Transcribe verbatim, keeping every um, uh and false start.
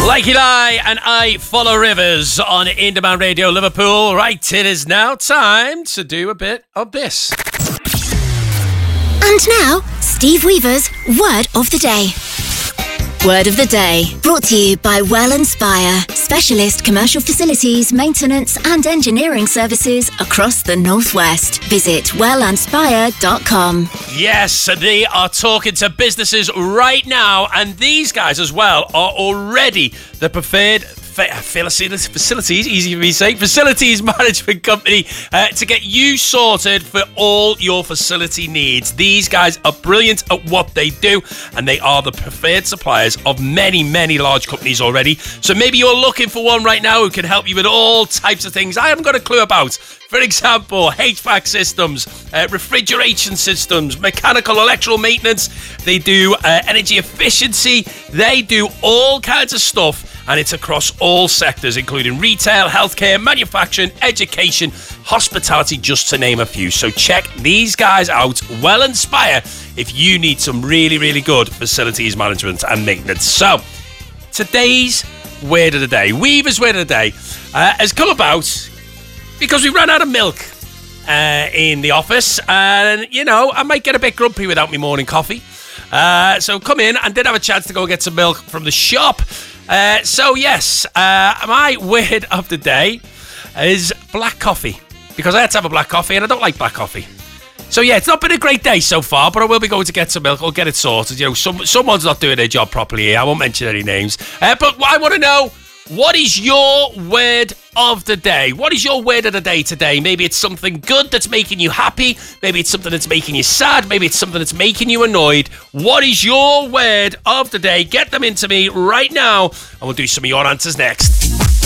Like Eli and I Follow Rivers on In Demand Radio Liverpool. Right, it is now time to do a bit of this. And now, Steve Weaver's Word of the Day. Word of the Day, brought to you by Well Inspire, specialist commercial facilities, maintenance and engineering services across the Northwest. Visit well inspire dot com. Yes, they are talking to businesses right now, and these guys as well are already the preferred facilities, easy for me to say, facilities management company uh, to get you sorted for all your facility needs. These guys are brilliant at what they do, and they are the preferred suppliers of many, many large companies already. So maybe you're looking for one right now who can help you with all types of things I haven't got a clue about. For example, H V A C systems, uh, refrigeration systems, mechanical, electrical maintenance. They do uh, energy efficiency. They do all kinds of stuff. And it's across all sectors, including retail, healthcare, manufacturing, education, hospitality, just to name a few. So check these guys out, Well Inspire, if you need some really, really good facilities management and maintenance. So, today's Word of the Day, Weaver's Word of the Day, uh, has come about because we ran out of milk uh, in the office. And, you know, I might get a bit grumpy without my morning coffee. Uh, so come in and did have a chance to go get some milk from the shop. Uh, so yes, uh, my word of the day is black coffee, because I had to have a black coffee and I don't like black coffee. So yeah, it's not been a great day so far, but I will be going to get some milk. I'll get it sorted. You know, some, someone's not doing their job properly here. I won't mention any names. Uh, but I want to know, what is your word of the day? What is your word of the day today? Maybe it's something good that's making you happy. Maybe it's something that's making you sad. Maybe it's something that's making you annoyed. What is your word of the day? Get them into me right now, and we'll do some of your answers next.